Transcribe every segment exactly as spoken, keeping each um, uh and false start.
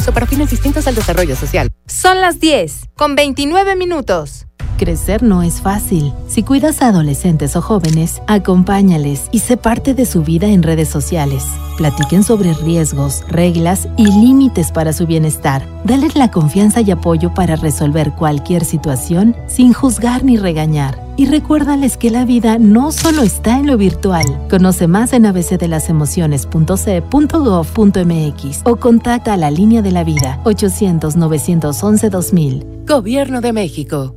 Para fines distintos al desarrollo social. Son las diez, con veintinueve minutos. Crecer no es fácil. Si cuidas a adolescentes o jóvenes, acompáñales y sé parte de su vida en redes sociales. Platiquen sobre riesgos, reglas y límites para su bienestar. Dales la confianza y apoyo para resolver cualquier situación sin juzgar ni regañar. Y recuérdales que la vida no solo está en lo virtual. Conoce más en a b c de las emociones punto c e punto gov punto m x o contacta a la línea de la vida ochocientos, novecientos once, dos mil. Gobierno de México.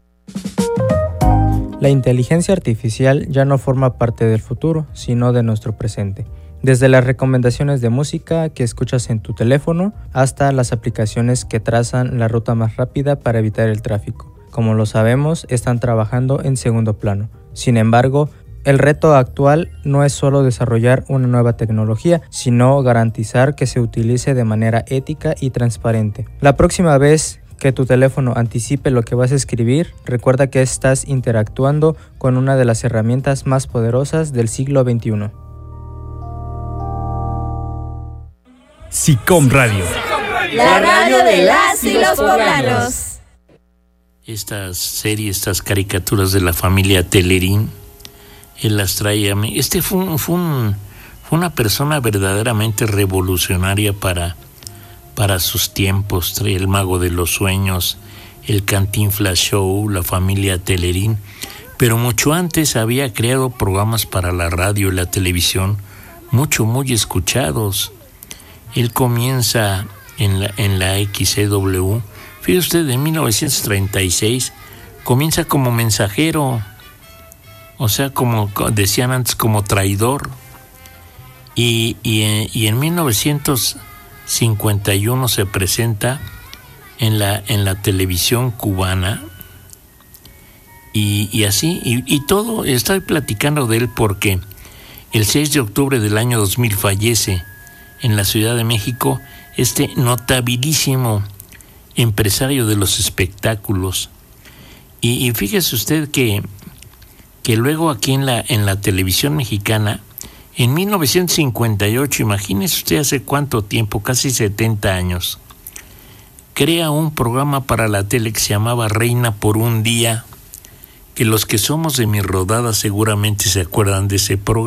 La inteligencia artificial ya no forma parte del futuro, sino de nuestro presente. Desde las recomendaciones de música que escuchas en tu teléfono hasta las aplicaciones que trazan la ruta más rápida para evitar el tráfico. Como lo sabemos, están trabajando en segundo plano. Sin embargo, el reto actual no es solo desarrollar una nueva tecnología, sino garantizar que se utilice de manera ética y transparente. La próxima vez que tu teléfono anticipe lo que vas a escribir, recuerda que estás interactuando con una de las herramientas más poderosas del siglo veintiuno. SICOM Radio. La radio de las y los poblanos. Estas series, estas caricaturas de la familia Telerín, él las traía a mí. Este fue, un, fue, un, fue una persona verdaderamente revolucionaria para, para sus tiempos. Traía El Mago de los Sueños, el Cantinflas Show, la familia Telerín. Pero mucho antes había creado programas para la radio y la televisión, mucho, muy escuchados. Él comienza en la, en la X C W. Fíjese usted, en mil novecientos treinta y seis comienza como mensajero, o sea, como decían antes, como traidor. Y, y, y en mil novecientos cincuenta y uno se presenta en la, en la televisión cubana. Y, y así, y, y todo, estoy platicando de él porque el seis de octubre del año dos mil fallece en la Ciudad de México este notabilísimo empresario de los espectáculos. Y, y fíjese usted que, que luego aquí en la, en la televisión mexicana, en mil novecientos cincuenta y ocho, imagínese usted hace cuánto tiempo, casi setenta años, crea un programa para la tele que se llamaba Reina por un Día, que los que somos de mi rodada seguramente se acuerdan de ese programa.